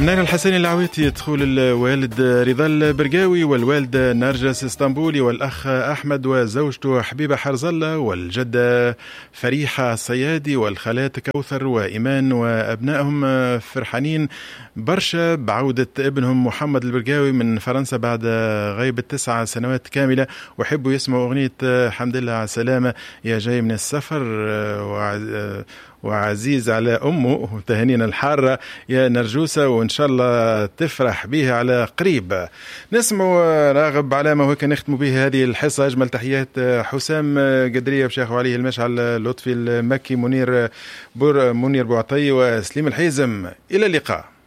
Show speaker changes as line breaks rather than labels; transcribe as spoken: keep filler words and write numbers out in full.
منال الحسني العويتي يدخل الوالد رضا البرقاوي والوالد نرجس اسطنبولي والأخ أحمد وزوجته حبيبة حرزلة والجدة فريحة الصيادي والخالات كوثر وإيمان وأبنائهم فرحانين برشا بعودة ابنهم محمد البرقاوي من فرنسا بعد غيبة تسع سنوات كاملة، وحبوا يسمعوا أغنية الحمد لله على السلامة يا جاي من السفر وعزيز على أمه تهانينا الحارة يا نرجوسة، وإن شاء الله تفرح بها على قريب. نسمع راغب علامة وهيك نختم به هذه الحصة. أجمل تحيات حسام قدرية بشيخ عليه المشعل لطفي المكي منير بور منير بوعطي وسليم الحيزم. إلى اللقاء.